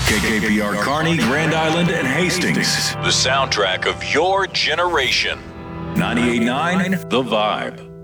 KKPR Kearney, Grand Island, and Hastings. The soundtrack of your generation. 98.9 The Vibe.